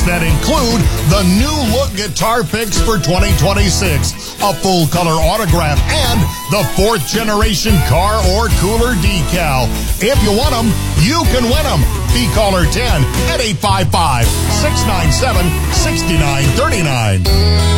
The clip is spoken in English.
that include the new look guitar picks for 2026, a full color autograph, and the 4th generation car or cooler decal. If you want them, you can win them. Be caller 10 at 855-697-6939.